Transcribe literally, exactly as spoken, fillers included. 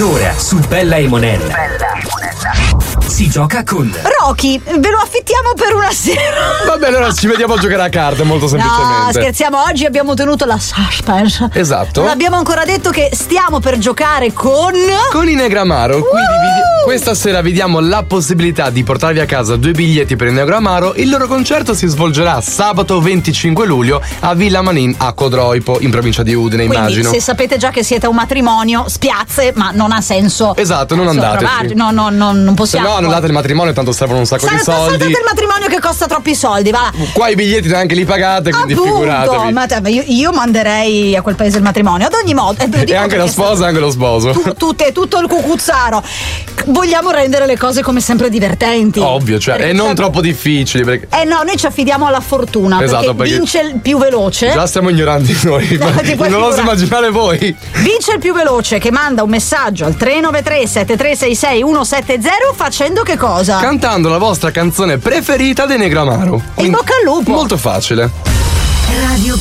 ora su Bella e Monella. Bella e Monella. Si gioca con Rocky, ve lo affittiamo per una sera. Vabbè, allora ci vediamo a giocare a carte, molto semplicemente. No, scherziamo, oggi abbiamo tenuto la suspense. Esatto. Non abbiamo ancora detto che stiamo per giocare con Con i Negramaro. Quindi vi, questa sera vi diamo la possibilità di portarvi a casa due biglietti per il Negramaro. Il loro concerto si svolgerà sabato venticinque luglio a Villa Manin a Codroipo, in provincia di Udine. Quindi, immagino. se sapete già che siete un matrimonio, spiazze, ma non ha senso. Esatto, non andateci. No, no, no, non possiamo. Se no, annullate il matrimonio, tanto servono un sacco Salta, di soldi. saltate il matrimonio che costa troppi soldi, va. Qua i biglietti neanche li pagate, quindi Appunto, figuratevi. ma te, io, io manderei a quel paese il matrimonio. Ad ogni modo. Eh, E anche la sposa e anche lo sposo. Tu, tutte, tutto il cucuzzaro. Vogliamo rendere le cose come sempre divertenti. Ovvio, cioè, Perché e non c'è- troppo difficili. Perché Eh no, noi ci affidiamo alla fortuna. Esatto, perché, perché vince il più veloce. già stiamo ignoranti noi. No, ma ti puoi non oso figurare. immaginare voi. Vince il più veloce che manda un messaggio al tre nove tre sette tre sei sei uno sette zero facendo che cosa? Cantando la vostra canzone preferita dei Negramaro. In bocca al lupo. Molto facile. Radio